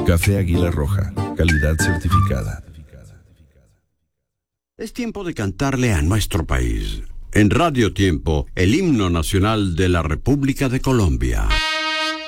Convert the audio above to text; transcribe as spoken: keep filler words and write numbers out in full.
Café Águila Roja, calidad certificada. Es tiempo de cantarle a nuestro país. En Radio Tiempo, el himno nacional de la República de Colombia.